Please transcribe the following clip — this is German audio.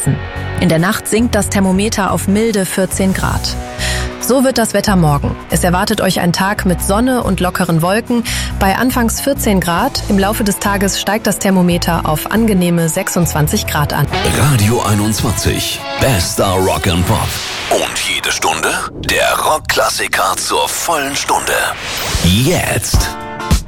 messen. In der Nacht sinkt das Thermometer auf milde 14 Grad. So wird das Wetter morgen. Es erwartet euch ein Tag mit Sonne und lockeren Wolken. Bei anfangs 14 Grad, im Laufe des Tages steigt das Thermometer auf angenehme 26 Grad an. Radio 21, bester Rock and Pop. Und jede Stunde der Rockklassiker zur vollen Stunde. Jetzt.